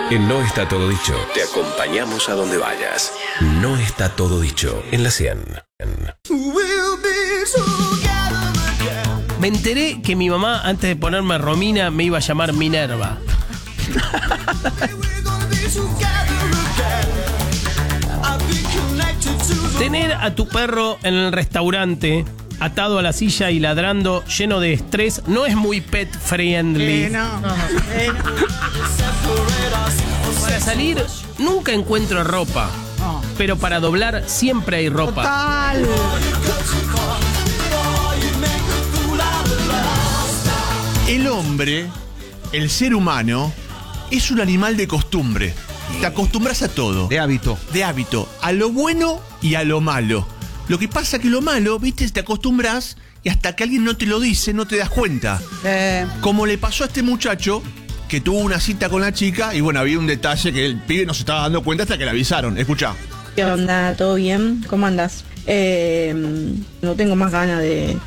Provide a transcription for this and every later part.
En No Está Todo Dicho, te acompañamos a donde vayas. No está todo dicho en la 100. Me enteré que mi mamá, antes de ponerme Romina, me iba a llamar Minerva. Tener a tu perro en el restaurante, atado a la silla y ladrando, lleno de estrés, no es muy pet friendly. Para salir, nunca encuentro ropa. Pero para doblar, siempre hay ropa. Total. El hombre, el ser humano, es un animal de costumbre. Te acostumbras a todo. De hábito. De hábito. A lo bueno y a lo malo. Lo que pasa que lo malo, viste, te acostumbras y hasta que alguien no te lo dice, no te das cuenta. Como le pasó a este muchacho que tuvo una cita con la chica y bueno, había un detalle que el pibe no se estaba dando cuenta hasta que le avisaron. Escuchá. ¿Qué onda? ¿Todo bien? ¿Cómo andás? No tengo más ganas de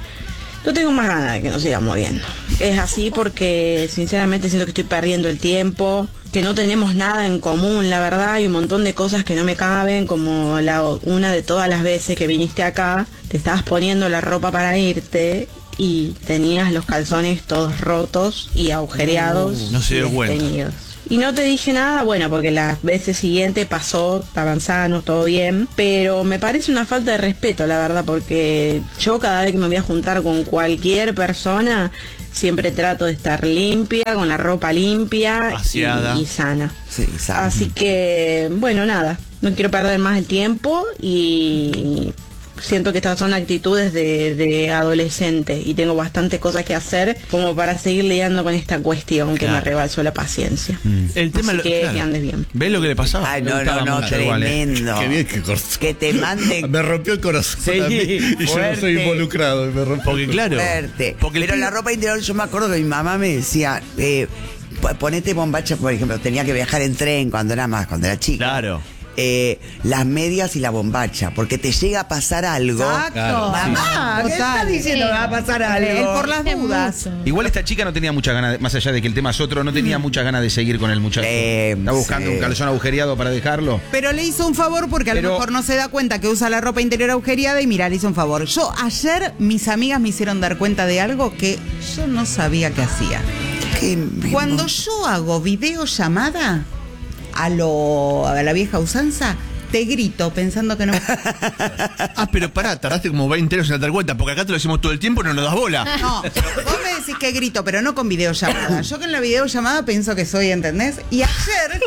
que nos sigamos viendo. Es así porque sinceramente siento que estoy perdiendo el tiempo, que no tenemos nada en común, la verdad. Hay un montón de cosas que no me caben, como una de todas las veces que viniste acá, te estabas poniendo la ropa para irte y tenías los calzones todos rotos y agujereados. No se dio cuenta. Desteñidos. Y no te dije nada, bueno, porque las veces siguientes pasó, estaban sanos, todo bien, pero me parece una falta de respeto, la verdad, porque yo cada vez que me voy a juntar con cualquier persona, siempre trato de estar limpia, con la ropa limpia y sana. Sí, sana. Así que, bueno, nada, no quiero perder más el tiempo y siento que estas son actitudes de adolescente y tengo bastantes cosas que hacer como para seguir lidiando con esta cuestión que me rebalsó la paciencia. El tema Así que andes bien. ¿Ves lo que le pasaba? Ay, no, tremendo. Qué bien que te manden. Me rompió el corazón. Sí, a mí, y yo no fuerte. soy involucrado. Me rompió. Porque claro. Fuerte. Porque pero la ropa interior, yo me acuerdo que mi mamá me decía, ponete bombacha, por ejemplo, tenía que viajar en tren cuando era chica. Claro. Las medias y la bombacha, porque te llega a pasar algo. Exacto. Claro, Mamá, ¿qué estás diciendo? Me va a pasar algo. Por las dudas. Igual esta chica no tenía muchas ganas, más allá de que el tema es otro, no tenía muchas ganas de seguir con el muchacho. Está buscando un calzón agujereado para dejarlo. Pero le hizo un favor porque a lo mejor no se da cuenta que usa la ropa interior agujereada y mira, le hizo un favor. Yo ayer, mis amigas me hicieron dar cuenta de algo que yo no sabía que hacía. Cuando yo hago videollamada a la vieja usanza, te grito pensando que no. Pero pará, tardaste como 20 años en dar cuenta, porque acá te lo decimos todo el tiempo y no nos das bola. No, vos me decís que grito, pero no con videollamada. Yo con la videollamada pienso que soy, ¿entendés? Y ayer...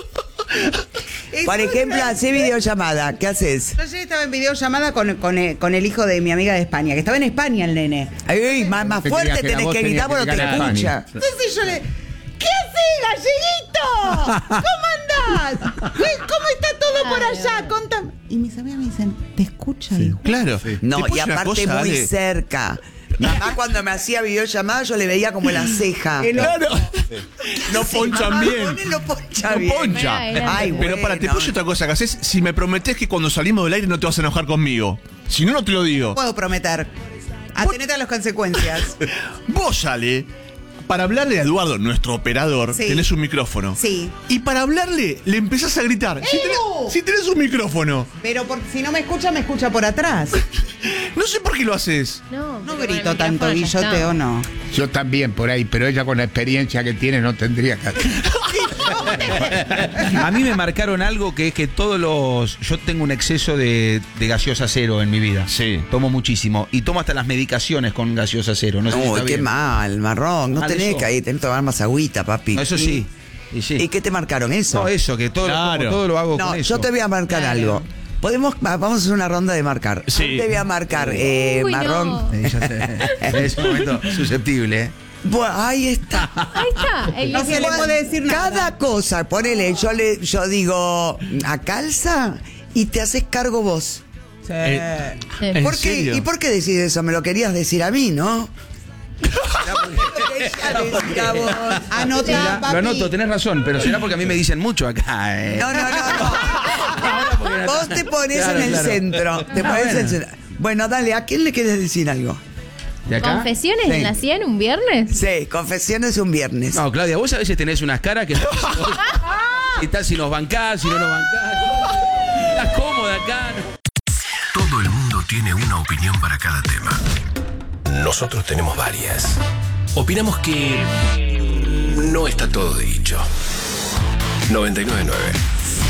Por ejemplo, hace videollamada, ¿qué haces? Yo ayer estaba en videollamada con el hijo de mi amiga de España, que estaba en España el nene. Ay, más fuerte tenés que gritar porque no te escucha. Entonces yo le... ¿Qué haces, galleguito? ¿Cómo andás? ¿Cómo está todo por allá? Contame. Y mis amigas me dicen, ¿te escucha, hijo? Claro. No, Te y puse una aparte cosa, muy Ale. cerca. Mamá cuando me hacía videollamada yo le veía como la ceja. Claro. No ponchan Mamá, bien. no poncha No bien. poncha. Ay, Pero para, te bueno. puse otra cosa que haces. Si me prometés que cuando salimos del aire no te vas a enojar conmigo. Si no, no te lo digo. Puedo prometer. Atenete a las consecuencias. Vos, Ale, para hablarle a Eduardo, nuestro operador, Sí. tenés un micrófono. Sí. Y para hablarle, le empezás a gritar. Si tenés un micrófono. Pero si no me escucha por atrás. No sé por qué lo haces. No grito tanto, Guillote, ¿o no? Yo también por ahí, pero ella con la experiencia que tiene no tendría que hacer. A mí me marcaron algo que es que yo tengo un exceso de gaseosa cero en mi vida. Sí. Tomo muchísimo. Y tomo hasta las medicaciones con gaseosa cero. No sé si Uy, está qué bien. mal, marrón. No Mal tenés eso. que ir, tenés que tomar más agüita, papi. No, eso sí. Y sí. ¿Y qué te marcaron eso? No, eso, que todo, Claro. todo lo hago No, con eso. yo te voy a marcar algo. Vamos a hacer una ronda de marcar. Sí. Yo te voy a marcar, marrón. Ya sé. En ese momento susceptible, ¿eh? Bueno, ahí está. Ahí está. No se le puede decir nada. Cada cosa, ponele, yo digo a calza y te haces cargo vos. Sí. ¿En ¿Por qué? serio? ¿Y por qué decís eso? Me lo querías decir a mí, ¿no? Anota, papi. Lo anoto, tenés razón, pero será porque a mí me dicen mucho acá. No. Vos te pones Claro, en el claro. centro. Te pones en el centro. Bueno, dale, ¿a quién le quieres decir algo? ¿De acá? ¿Confesiones Sí. en la 100 un viernes? Sí, confesiones un viernes. No, Claudia, vos a veces tenés unas caras que... Estás si nos bancás, si no nos bancás. Estás cómoda acá. Todo el mundo tiene una opinión para cada tema. Nosotros tenemos varias. Opinamos que no está todo dicho. 99.9